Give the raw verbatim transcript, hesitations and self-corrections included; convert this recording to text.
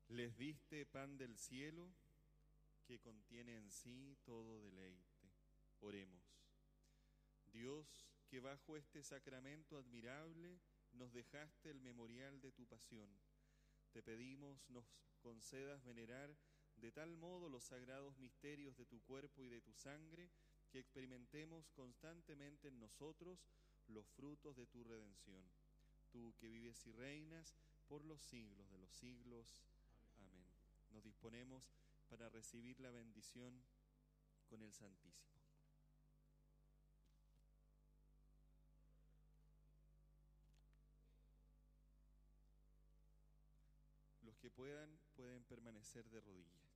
Les diste pan del cielo que contiene en sí todo deleite. Oremos. Dios, que bajo este sacramento admirable nos dejaste el memorial de tu pasión, te pedimos nos concedas venerar de tal modo los sagrados misterios de tu cuerpo y de tu sangre, que experimentemos constantemente en nosotros los frutos de tu redención. Tú que vives y reinas por los siglos de los siglos. Amén. Amén. Nos disponemos para recibir la bendición con el Santísimo. Los que puedan, pueden permanecer de rodillas.